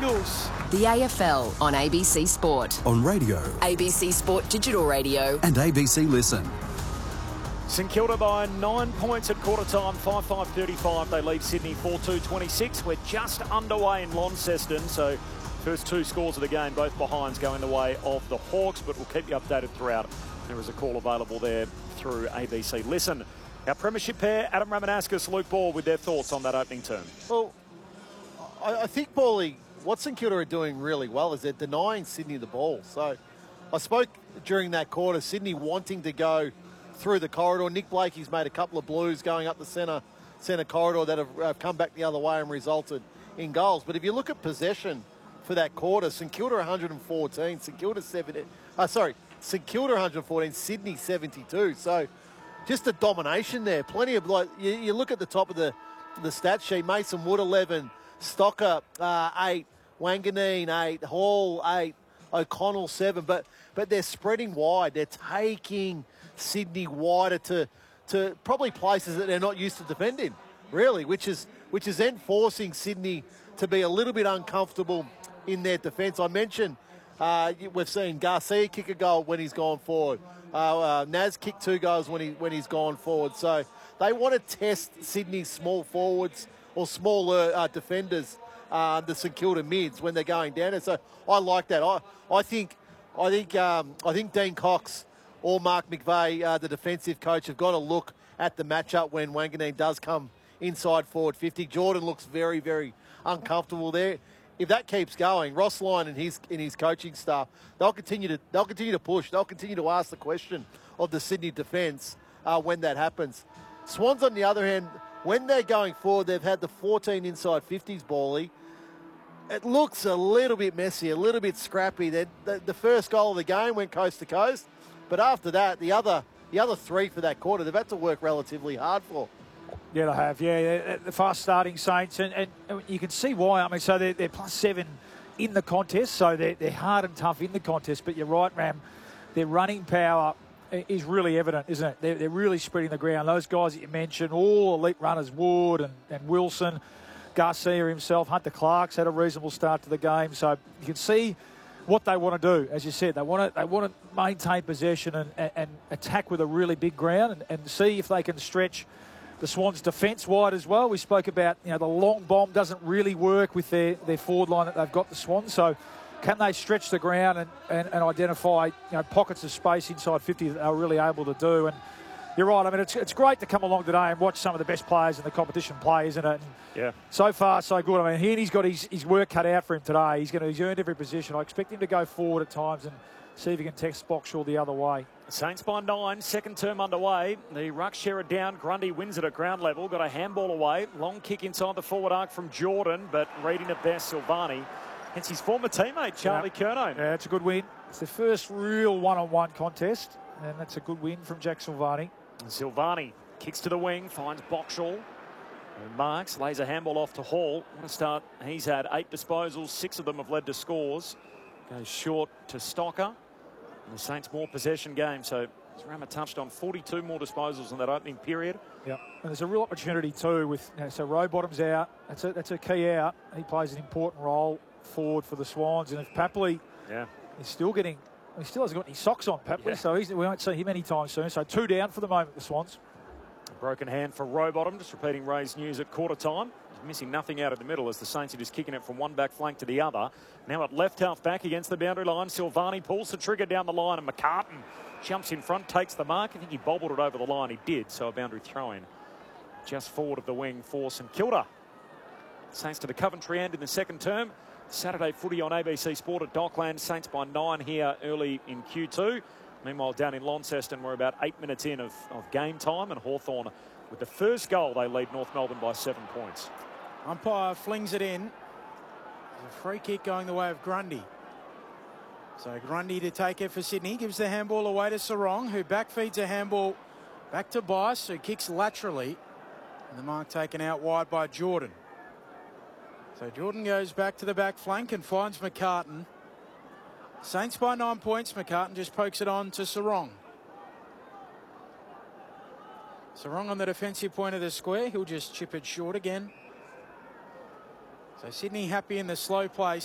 Eagles. The AFL on ABC Sport. On radio. ABC Sport Digital Radio. And ABC Listen. St Kilda by 9 points at quarter time, 5-5-35. They lead Sydney 4-2-26. We're just underway in Launceston, so first two scores of the game, both behinds going the way of the Hawks, but we'll keep you updated throughout. There is a call available there through ABC Listen. Our premiership pair, Adam Ramanauskas, Luke Ball, with their thoughts on that opening term. Well, I think, Paulie, what St Kilda are doing really well is they're denying Sydney the ball. So I spoke during that quarter, Sydney wanting to go through the corridor. Nick Blakey's made a couple of blues going up the centre corridor that have come back the other way and resulted in goals. But if you look at possession for that quarter, St Kilda 114, St Kilda 114, Sydney 72. So just a domination there. Plenty of, like, you look at the top of the stat sheet, Mason Wood 11, Stocker 8, Wanganeen 8, Hall 8, O'Connell 7. But they're spreading wide. They're taking Sydney wider to probably places that they're not used to defending, really, which is then forcing Sydney to be a little bit uncomfortable in their defence. I mentioned we've seen Garcia kick a goal when he's gone forward. Naz kicked 2 goals when he's gone forward. So they want to test Sydney's small forwards or smaller defenders, the St Kilda mids, when they're going down. And so I like that. I think Dean Cox or Mark McVeigh, the defensive coach, have got to look at the matchup when Wanganeen does come inside forward 50. Jordan looks very, very uncomfortable there. If that keeps going, Ross Lyon and his coaching staff, they'll continue to push. They'll continue to ask the question of the Sydney defence when that happens. Swans, on the other hand, when they're going forward, they've had the 14 inside 50s, Bally. It looks a little bit messy, a little bit scrappy. The first goal of the game went coast to coast, but after that, the other 3 for that quarter, they've had to work relatively hard for. Yeah, they have. Yeah, the fast starting Saints, and you can see why. I mean, so they're +7 in the contest, so they're hard and tough in the contest. But you're right, Ram. Their running power is really evident, isn't it? They're really spreading the ground. Those guys that you mentioned, all elite runners, Wood and Wilson, Garcia himself, Hunter Clark's had a reasonable start to the game. So you can see what they want to do. As you said, they want to maintain possession and attack with a really big ground and see if they can stretch the Swans' defence wide as well. We spoke about, the long bomb doesn't really work with their forward line that they've got, the Swans. So can they stretch the ground and identify pockets of space inside 50 that they're really able to do? And you're right. I mean, it's great to come along today and watch some of the best players in the competition play, isn't it? And yeah. So far, so good. I mean, Heaney's got his work cut out for him today. He's earned every position. I expect him to go forward at times and see if he can text Boxall the other way. Saints by 9, second term underway. The ruck share it down. Grundy wins it at ground level. Got a handball away. Long kick inside the forward arc from Jordan, but reading it best, Silvani. It's his former teammate, Charlie Curnow. Yeah, it's a good win. It's the first real one-on-one contest, and that's a good win from Jack Silvani. And Silvani kicks to the wing, finds Boxall. And Marks lays a handball off to Hall. What a start he's had. 8 disposals, 6 of them have led to scores. Goes short to Stocker. And the Saints more possession game. So as Rama touched on, 42 more disposals in that opening period. Yeah, and there's a real opportunity too with, so Rowbottom's out. That's a key out. He plays an important role forward for the Swans. And if Papley is still getting, he still hasn't got any socks on, Papley, so we won't see him anytime soon. So 2 down for the moment, the Swans. A broken hand for Rowbottom, just repeating Ray's news at quarter time. He's missing nothing out of the middle as the Saints are just kicking it from one back flank to the other. Now at left half back against the boundary line, Silvani pulls the trigger down the line and McCartan jumps in front, takes the mark. I think he bobbled it over the line. He did, so a boundary throw-in just forward of the wing for St Kilda. Saints to the Coventry end in the second term. Saturday footy on ABC Sport at Dockland. Saints by 9 here early in Q2. Meanwhile, down in Launceston, we're about 8 minutes in of game time, and Hawthorn, with the first goal, they lead North Melbourne by 7 points. Umpire flings it in. There's a free kick going the way of Grundy. So Grundy to take it for Sydney. Gives the handball away to Sarong, who backfeeds a handball back to Bice, who kicks laterally. And the mark taken out wide by Jordan. So Jordan goes back to the back flank and finds McCartan. Saints by 9 points. McCartan just pokes it on to Sarong. Sarong on the defensive point of the square. He'll just chip it short again. So Sydney happy in the slow play.